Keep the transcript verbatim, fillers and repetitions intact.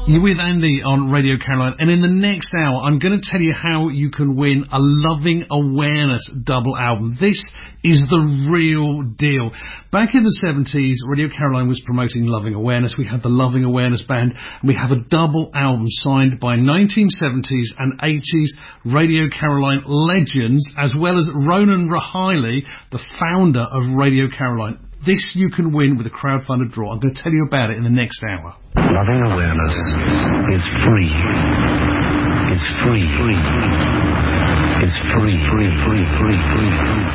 You're with Andy on Radio Caroline, and in the next hour, I'm going to tell you how you can win a Loving Awareness double album. This is the real deal. Back in the seventies, Radio Caroline was promoting Loving Awareness. We had the Loving Awareness Band, and we have a double album signed by nineteen seventies and eighties Radio Caroline legends, as well as Ronan Rahiley, the founder of Radio Caroline. This you can win with a crowdfunded draw. I'm going to tell you about it in the next hour. Loving Awareness is free. It's free. Free. It's free. Free. Free. Free. Free. Free.